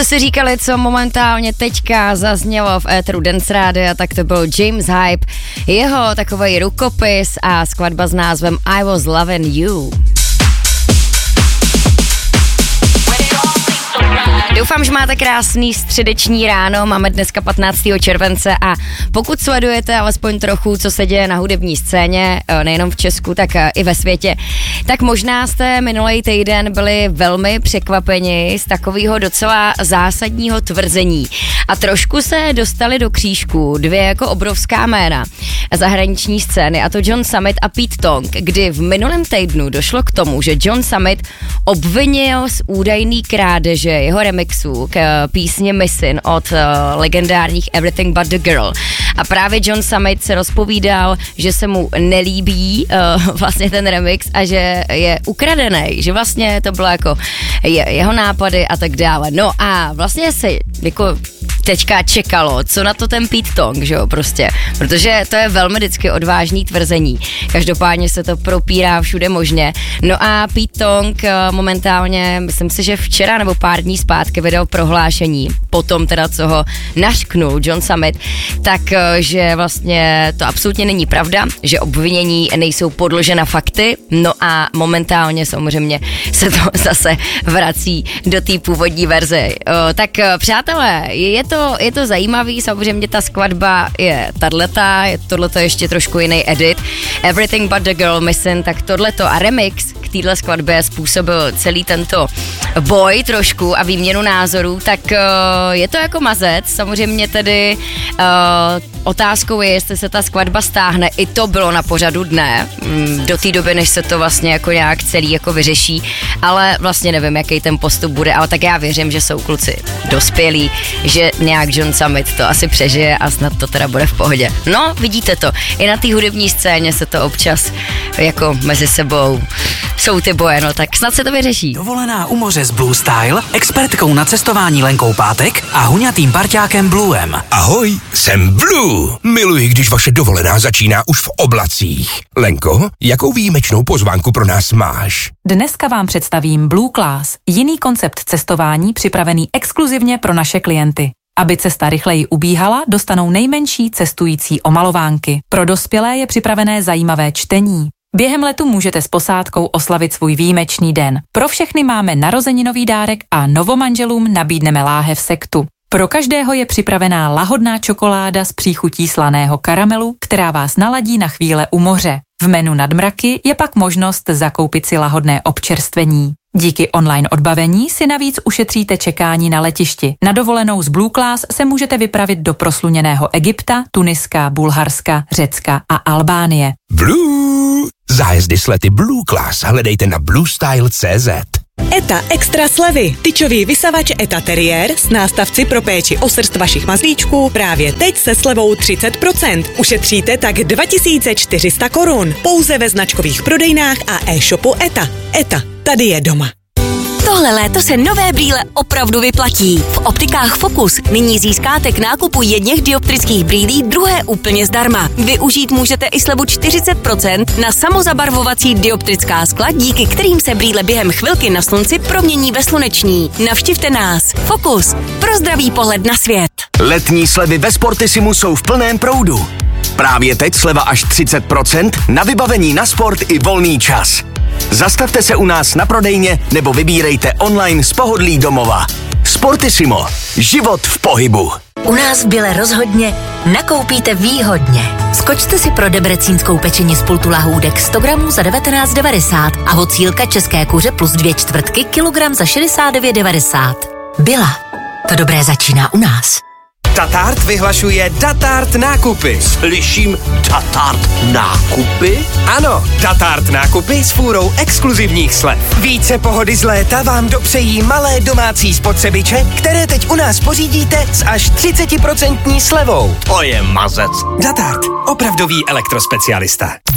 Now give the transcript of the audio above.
Si říkali, co momentálně teďka zaznělo v éteru Dance Rádia, tak to byl James Hype, jeho takovej rukopis a skladba s názvem I Was Lovin' You. Doufám, že máte krásný středeční ráno, máme dneska 15. července a pokud sledujete alespoň trochu, co se děje na hudební scéně, nejenom v Česku, tak i ve světě, tak možná jste minulý týden byli velmi překvapeni z takového docela zásadního tvrzení a trošku se dostali do křížku dvě jako obrovská jména zahraniční scény, a to John Summit a Pete Tong, kdy v minulém týdnu došlo k tomu, že John Summit obvinil z údajný krádeže jeho remixů k písni Missin od legendárních Everything But The Girl. A právě John Summit se rozpovídal, že se mu nelíbí vlastně ten remix a že je ukradený, že vlastně to bylo jako jeho nápady a tak dále. No a vlastně se jako teďka čekalo, co na to ten Pete Tong, že jo, prostě, protože to je velmi vždycky odvážný tvrzení. Každopádně se to propírá všude možně. No a Pete Tong momentálně, myslím si, že včera nebo pár dní zpátky vydal prohlášení, potom teda, co ho nařknul John Summit, tak, že vlastně to absolutně není pravda, že obvinění nejsou podložena fakty, no a momentálně samozřejmě se to zase vrací do té původní verze. Tak přátelé, je to zajímavý, samozřejmě ta skladba je tato, je tohleto ještě trošku jiný edit. Everything But The Girl Missin, tak tohleto a remix k téhle skladbě způsobil celý tento boj trošku a výměnu názorů, tak je to jako mazec, samozřejmě tedy otázkou je, jestli se ta skladba stáhne, i to bylo na pořadu dne, do té doby, než se to vlastně jako nějak celý jako vyřeší, ale vlastně nevím, jaký ten postup bude, ale tak já věřím, že jsou kluci dospělí, že nějak John Summit to asi přežije a snad to teda bude v pohodě. No, vidíte to, i na té hudební scéně se to občas jako mezi sebou jsou ty boje, no tak snad se to vyřeší. Dovolená u moře s Blue Style, expertkou na cestování Lenkou Pátek a huňatým parťákem Bluem. Ahoj, jsem Blue. Miluji, když vaše dovolená začíná už v oblacích. Lenko, jakou výjimečnou pozvánku pro nás máš? Dneska vám představím Blue Class, jiný koncept cestování připravený exkluzivně pro naše klienty. Aby cesta rychleji ubíhala, dostanou nejmenší cestující omalovánky. Pro dospělé je připravené zajímavé čtení. Během letu můžete s posádkou oslavit svůj výjimečný den. Pro všechny máme narozeninový dárek a novomanželům nabídneme láhev sektu. Pro každého je připravená lahodná čokoláda s příchutí slaného karamelu, která vás naladí na chvíle u moře. V menu Nadmraky je pak možnost zakoupit si lahodné občerstvení. Díky online odbavení si navíc ušetříte čekání na letišti. Na dovolenou z Blue Class se můžete vypravit do prosluněného Egypta, Tuniska, Bulharska, Řecka a Albánie. Blue! Zájezdy s lety Blue Class hledejte na bluestyle.cz. ETA extra slevy. Tyčový vysavač ETA Terrier s nástavci pro péči o srst vašich mazlíčků právě teď se slevou 30%. Ušetříte tak 2400 korun. Pouze ve značkových prodejnách a e-shopu ETA. ETA, tady je doma. Tohle léto se nové brýle opravdu vyplatí. V optikách Focus nyní získáte k nákupu jedněch dioptrických brýlí druhé úplně zdarma. Využít můžete i slevu 40% na samozabarvovací dioptrická skla, díky kterým se brýle během chvilky na slunci promění ve sluneční. Navštivte nás. Focus. Pro zdravý pohled na svět. Letní slevy ve Sportissimu jsou v plném proudu. Právě teď sleva až 30% na vybavení na sport i volný čas. Zastavte se u nás na prodejně nebo vybírejte online z pohodlí domova. Sportissimo. Život v pohybu. U nás v Bile rozhodně nakoupíte výhodně. Skočte si pro debrecínskou pečení z pultu lahůdek 100 gramů za 19,90 a hocílka české kuře plus 2/4 kilogram za 69,90. Bila. To dobré začíná u nás. Tatart vyhlašuje Datart nákupy. Slyším Datart nákupy? Ano, Datart nákupy s fůrou exkluzivních slev. Více pohody z léta vám dopřejí malé domácí spotřebiče, které teď u nás pořídíte s až 30% slevou. To je mazec. Datart, opravdový elektrospecialista.